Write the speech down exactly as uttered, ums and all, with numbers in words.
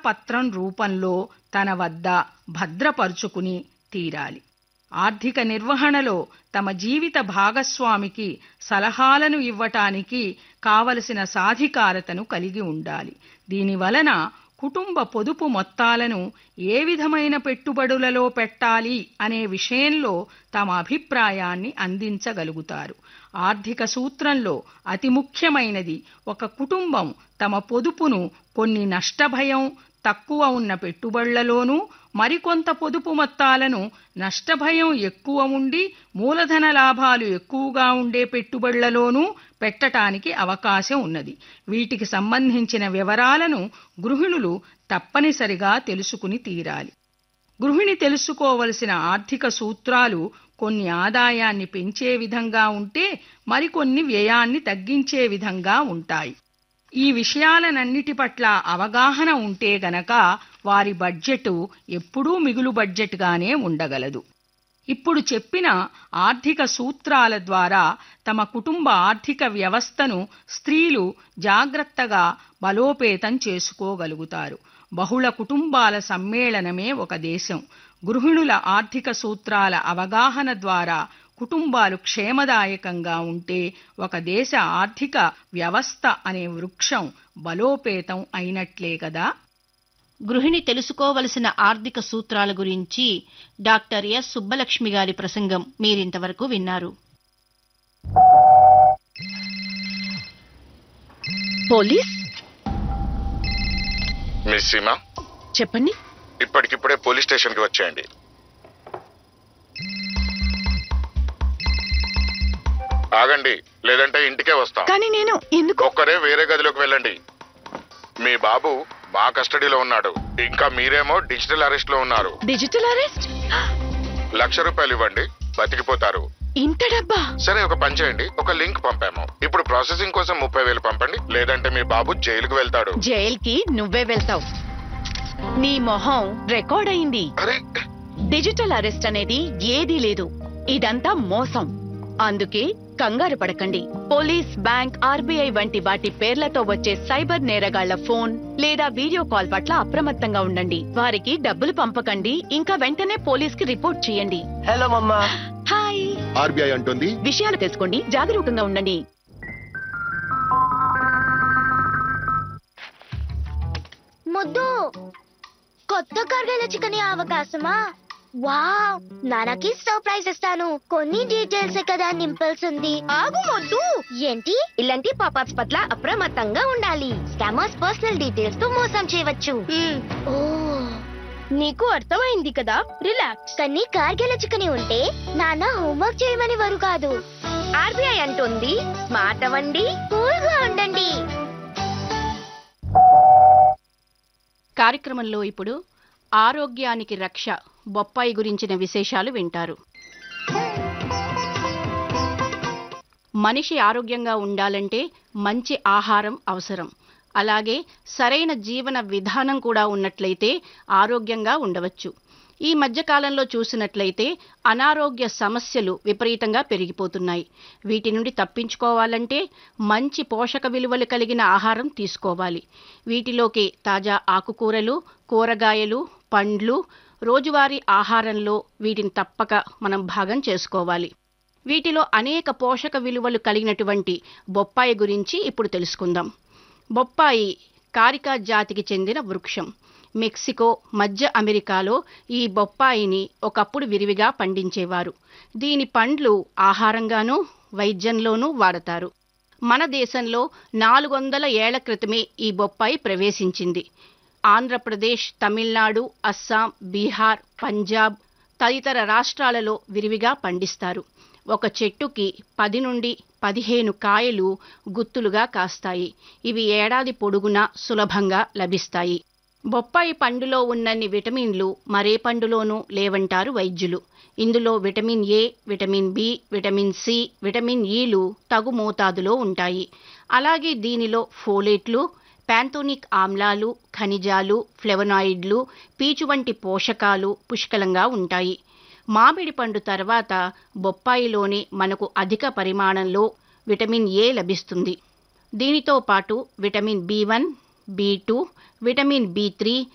పత్రం రూపంలో తన వద్ద భద్రపరుచుకుని తీరాలి. ఆర్థిక నిర్వహణలో తమ జీవిత భాగస్వామికి సలహాలను ఇవ్వటానికి కావలసిన సాధికారతను కలిగి ఉండాలి. దీనివలన కుటుంబ పొదుపు మొత్తాలను ఏ విధమైన పెట్టుబడులలో పెట్టాలి అనే విషయంలో తమ అభిప్రాయాన్ని అందించగలుగుతారు. ఆర్థిక సూత్రంలో అతి ముఖ్యమైనది ఒక కుటుంబం తమ పొదుపును కొన్ని నష్టభయం తక్కువ ఉన్న పెట్టుబడులలోనూ, మరికొంత పొదుపు మొత్తాలను నష్టభయం ఎక్కువ ఉండి మూలధన లాభాలు ఎక్కువగా ఉండే పెట్టుబడులలోనూ పెట్టటానికి అవకాశం ఉన్నది. వీటికి సంబంధించిన వివరాలను గృహిణులు తప్పనిసరిగా తెలుసుకుని తీరాలి. గృహిణి తెలుసుకోవలసిన ఆర్థిక సూత్రాలు కొన్ని ఆదాయాన్ని పెంచే విధంగా ఉంటే, మరికొన్ని వ్యయాన్ని తగ్గించే విధంగా ఉంటాయి. ఈ విషయాలనన్నిటి పట్ల అవగాహన ఉంటే గనక వారి బడ్జెట్ ఎప్పుడూ మిగులు బడ్జెట్గానే ఉండగలదు. ఇప్పుడు చెప్పిన ఆర్థిక సూత్రాల ద్వారా తమ కుటుంబ ఆర్థిక వ్యవస్థను స్త్రీలు జాగ్రత్తగా బలోపేతం చేసుకోగలుగుతారు. బహుళ కుటుంబాల సమ్మేళనమే ఒక దేశం. గృహిణుల ఆర్థిక సూత్రాల అవగాహన ద్వారా కుటుంబాలు క్షేమదాయకంగా ఉంటే ఒక దేశ ఆర్థిక వ్యవస్థ అనే వృక్షం బలోపేతం అయినట్లే కదా. గృహిణి తెలుసుకోవలసిన ఆర్థిక సూత్రాల గురించి డాక్టర్ ఎస్ సుబ్బలక్ష్మి గారి ప్రసంగం మీరింతవరకు విన్నారు. పోలీస్ మిస్ సీమా, చెప్పండి. ఇప్పటికిప్పుడే పోలీస్ స్టేషన్కి వచ్చేయండి. ఆగండి, లేదంటే ఇంటికే వస్తాం. కానీ నేను ఎందుకు? ఒక్కరే వేరే గదిలోకి వెళ్ళండి. మీ బాబు మా కస్టడీలో ఉన్నాడు. ఇంకా మీరేమో డిజిటల్ అరెస్ట్ లో ఉన్నారు. Digital arrest? లక్ష రూపాయలు ఇవ్వండి, బతికిపోతారు. ఇంత డబ్బా? సరే, ఒక పని చేయండి, ఒక లింక్ పంపాము. ఇప్పుడు ప్రాసెసింగ్ కోసం ముప్పై వేలు పంపండి, లేదంటే మీ బాబు జైలుకు వెళ్తాడు. జైలుకి నువ్వే వెళ్తావు. నీ మొహం రికార్డ్ అయింది. అరే, డిజిటల్ అరెస్ట్ అనేది ఏదీ లేదు. ఇదంతా మోసం. అందుకే కంగారు పడకండి. పోలీస్, బ్యాంక్, ఆర్బీఐ వంటి వాటి పేర్లతో వచ్చే సైబర్ నేరగాళ్ల ఫోన్ లేదా వీడియో కాల్ పట్ల అప్రమత్తంగా ఉండండి. వారికి డబ్బులు పంపకండి. ఇంకా వెంటనే పోలీస్ కి రిపోర్ట్ చేయండి. హలో మమ్మా. హాయ్. ఆర్బీఐ అంటుంది, విషయాలు తెలుసుకోండి, జాగరూకంగా ఉండండి. ముద్దు, కొత్త కర్గల చికెన్ అవకాశమా? వావ్, నాన్నకి సర్ప్రైజ్ ఇస్తాను. కొన్ని డీటెయిల్స్ కదా నింపాల్సింది. ఆగు మొద్దు. ఏంటి? ఇలాంటి పాపప్స్ పట్ల అప్రమత్తంగా ఉండాలి. స్కామర్స్ పర్సనల్ డీటెయిల్స్ తో మోసం చేయవచ్చు. ఓ, నీకు అర్థమైంది కదా. రిలాక్స్. కానీ కార్గిల చికెన్ ఉంటే నాన్న హోంవర్క్ చేయమని వారు కాదు. ఆర్బీఐ అంటుంది స్మార్ట్ అవ్వండి, కూల్ గా ఉండండి. కార్యక్రమంలో ఇప్పుడు ఆరోగ్యానికి రక్ష బొప్పాయి గురించిన విశేషాలు వింటారు. మనిషి ఆరోగ్యంగా ఉండాలంటే మంచి ఆహారం అవసరం. అలాగే సరైన జీవన విధానం కూడా ఉన్నట్లయితే ఆరోగ్యంగా ఉండవచ్చు. ఈ మధ్యకాలంలో చూసినట్లయితే అనారోగ్య సమస్యలు విపరీతంగా పెరిగిపోతున్నాయి. వీటి నుండి తప్పించుకోవాలంటే మంచి పోషక విలువలు కలిగిన ఆహారం తీసుకోవాలి. వీటిలోకి తాజా ఆకుకూరలు, కూరగాయలు, పండ్లు రోజువారీ ఆహారంలో వీటిని తప్పక మనం భాగం చేసుకోవాలి. వీటిలో అనేక పోషక విలువలు కలిగినటువంటి బొప్పాయి గురించి ఇప్పుడు తెలుసుకుందాం. బొప్పాయి కారికా జాతికి చెందిన వృక్షం. మెక్సికో, మధ్య అమెరికాలో ఈ బొప్పాయిని ఒకప్పుడు విరివిగా పండించేవారు. దీని పండ్లు ఆహారంగానూ వైద్యంలోనూ వాడతారు. మన దేశంలో నాలుగు వందల ఏళ్ల క్రితమే ఈ బొప్పాయి ప్రవేశించింది. ఆంధ్రప్రదేశ్, తమిళనాడు, అస్సాం, బీహార్, పంజాబ్ తదితర రాష్ట్రాలలో విరివిగా పండిస్తారు. ఒక చెట్టుకి పది నుండి పదిహేను కాయలు గుత్తులుగా కాస్తాయి. ఇవి ఏడాది పొడుగునా సులభంగా లభిస్తాయి. బొప్పాయి పండులో ఉన్నన్ని విటమిన్లు మరే పండులోనూ లేవంటారు వైద్యులు. ఇందులో vitamin A, vitamin B, vitamin C, vitamin ఈలు తగు మోతాదులో ఉంటాయి. అలాగే దీనిలో ఫోలేట్లు, ప్యాంతోనిక్ ఆమ్లాలు, ఖనిజాలు, ఫ్లెవనాయిడ్లు, పీచు వంటి పోషకాలు పుష్కలంగా ఉంటాయి. మామిడి పండు తర్వాత బొప్పాయిలోనే మనకు అధిక పరిమాణంలో విటమిన్ ఏ లభిస్తుంది. దీనితో పాటు vitamin B one, B two, vitamin B three,